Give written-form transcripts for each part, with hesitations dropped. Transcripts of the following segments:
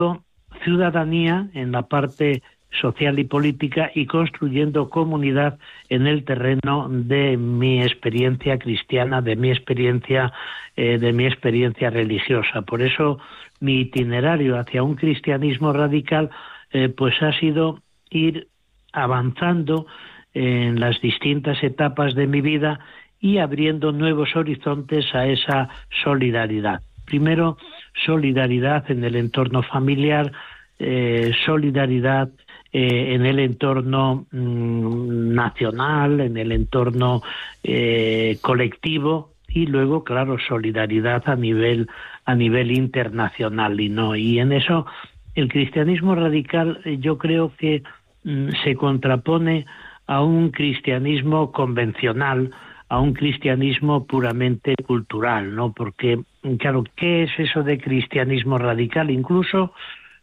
ciudadanía en la parte social y política y construyendo comunidad en el terreno de mi experiencia cristiana, de mi experiencia religiosa. Por eso mi itinerario hacia un cristianismo radical pues ha sido ir avanzando en las distintas etapas de mi vida y abriendo nuevos horizontes a esa solidaridad. Primero, solidaridad en el entorno familiar, solidaridad en el entorno nacional, en el entorno colectivo, y luego, claro, solidaridad a nivel internacional. Y en eso el cristianismo radical yo creo que se contrapone a un cristianismo convencional, a un cristianismo puramente cultural, ¿no? Porque, claro, ¿qué es eso de cristianismo radical? Incluso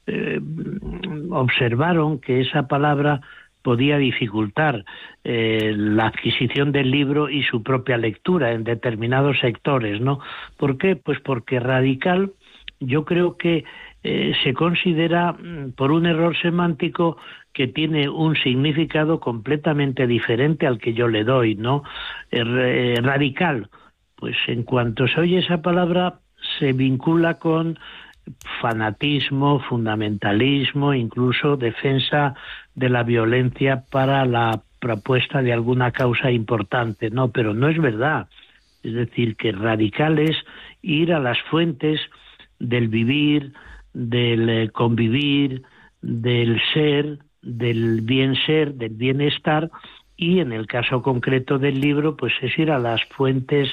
observaron que esa palabra podía dificultar la adquisición del libro y su propia lectura en determinados sectores, ¿no? ¿Por qué? Pues porque radical yo creo que se considera, por un error semántico, que tiene un significado completamente diferente al que yo le doy, ¿no? Radical, pues en cuanto se oye esa palabra, se vincula con fanatismo, fundamentalismo, incluso defensa de la violencia para la propuesta de alguna causa importante, ¿no? Pero no es verdad. Es decir, que radical es ir a las fuentes del vivir, del convivir, del ser, del bienestar, y en el caso concreto del libro, pues es ir a las fuentes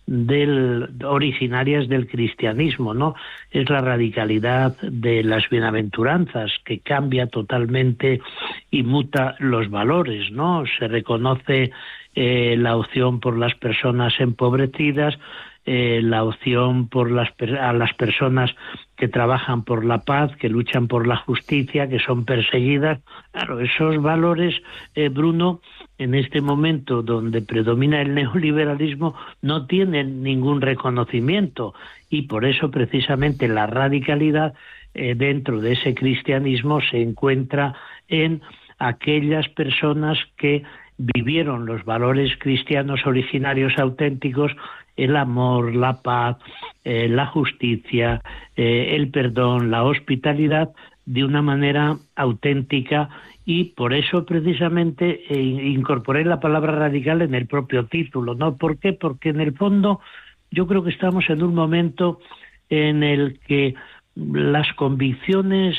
originarias del cristianismo, ¿no? Es la radicalidad de las bienaventuranzas, que cambia totalmente y muta los valores, ¿no? Se reconoce la opción por las personas empobrecidas, la opción por a las personas que trabajan por la paz, que luchan por la justicia, que son perseguidas. Claro, esos valores, Bruno, en este momento donde predomina el neoliberalismo, no tienen ningún reconocimiento, y por eso precisamente la radicalidad dentro de ese cristianismo se encuentra en aquellas personas que vivieron los valores cristianos originarios auténticos: el amor, la paz, la justicia, el perdón, la hospitalidad, de una manera auténtica. Y por eso precisamente incorporé la palabra radical en el propio título, ¿no? ¿Por qué? Porque en el fondo yo creo que estamos en un momento en el que las convicciones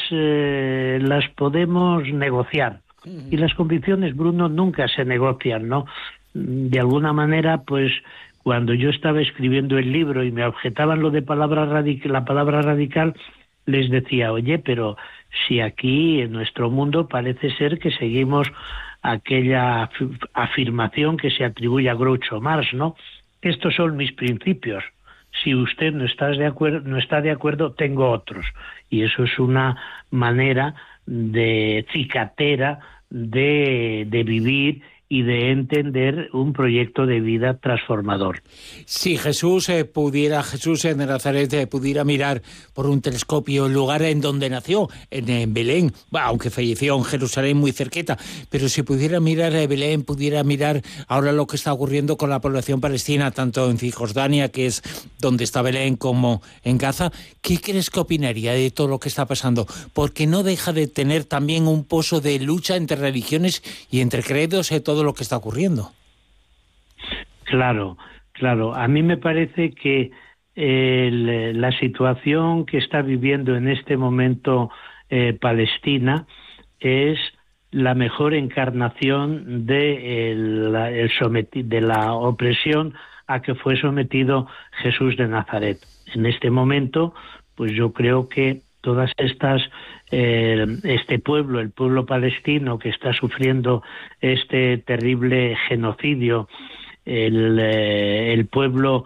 las podemos negociar. Y las convicciones, Bruno, nunca se negocian, ¿no? De alguna manera, pues cuando yo estaba escribiendo el libro y me objetaban lo de la palabra radical, les decía, oye, pero si aquí en nuestro mundo parece ser que seguimos aquella afirmación que se atribuye a Groucho Marx, ¿no? Estos son mis principios. Si usted no está de acuerdo, tengo otros. Y eso es una manera de cicatera de vivir y de entender un proyecto de vida transformador. Si Jesús en Nazaret pudiera mirar por un telescopio el lugar en donde nació, en Belén, aunque falleció en Jerusalén muy cerquita, pero si pudiera mirar Belén, pudiera mirar ahora lo que está ocurriendo con la población palestina, tanto en Cisjordania, que es donde está Belén, como en Gaza, ¿qué crees que opinaría de todo lo que está pasando? Porque no deja de tener también un pozo de lucha entre religiones y entre credos, todo lo que está ocurriendo. Claro. A mí me parece que la situación que está viviendo en este momento Palestina es la mejor encarnación de la opresión a que fue sometido Jesús de Nazaret. En este momento, pues yo creo que todas estas, este pueblo, el pueblo palestino que está sufriendo este terrible genocidio, el pueblo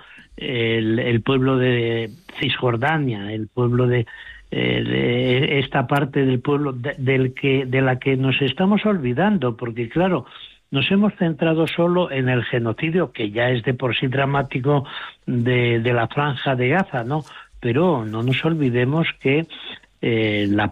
de Cisjordania, el pueblo de esta parte del pueblo de la que nos estamos olvidando, porque claro, nos hemos centrado solo en el genocidio, que ya es de por sí dramático, de la Franja de Gaza, ¿no? Pero no nos olvidemos que la